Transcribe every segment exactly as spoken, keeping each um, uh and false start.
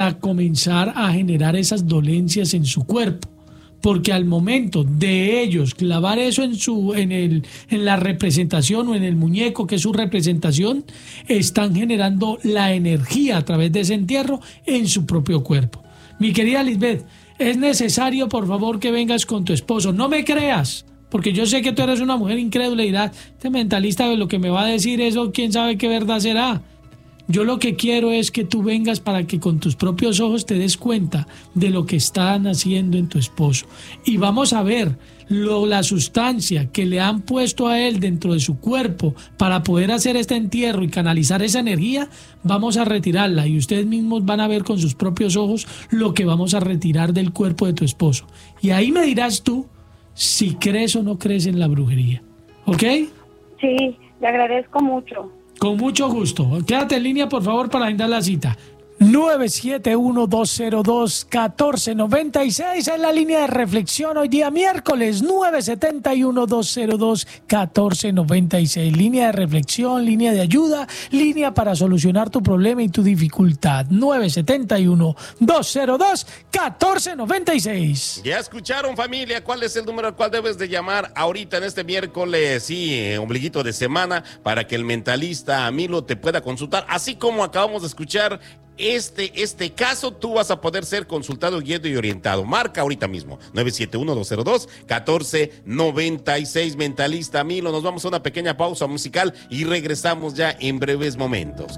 para comenzar a generar esas dolencias en su cuerpo. Porque al momento de ellos clavar eso en su en el en la representación o en el muñeco, que es su representación, están generando la energía a través de ese entierro en su propio cuerpo. Mi querida Lisbeth, es necesario, por favor, que vengas con tu esposo. No me creas, porque yo sé que tú eres una mujer incrédula y dirás, este mentalista, lo que me va a decir eso, quién sabe qué verdad será. Yo lo que quiero es que tú vengas para que con tus propios ojos te des cuenta de lo que están haciendo en tu esposo. Y vamos a ver lo, la sustancia que le han puesto a él dentro de su cuerpo para poder hacer este entierro y canalizar esa energía. Vamos a retirarla y ustedes mismos van a ver con sus propios ojos lo que vamos a retirar del cuerpo de tu esposo. Y ahí me dirás tú si crees o no crees en la brujería. ¿Ok? Sí, le agradezco mucho. Con mucho gusto. Quédate en línea, por favor, para agendar la cita. nueve siete uno, dos cero dos, uno cuatro nueve seis es la línea de reflexión hoy día miércoles. Nueve siete uno, dos cero dos, uno cuatro nueve seis, línea de reflexión, línea de ayuda, línea para solucionar tu problema y tu dificultad. Nueve siete uno, dos cero dos, uno cuatro nueve seis. Ya escucharon, familia, cuál es el número al cual debes de llamar ahorita en este miércoles, sí, ombliguito de semana, para que el mentalista Amilo te pueda consultar, así como acabamos de escuchar Este, este caso, tú vas a poder ser consultado, guiado y orientado. Marca ahorita mismo, nueve siete uno, dos cero dos, uno cuatro nueve seis, mentalista Milo. Nos vamos a una pequeña pausa musical y regresamos ya en breves momentos.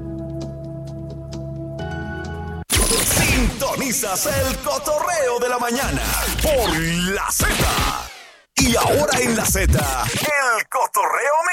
Sintonizas el cotorreo de la mañana por la Z. Y ahora en la Z, el cotorreo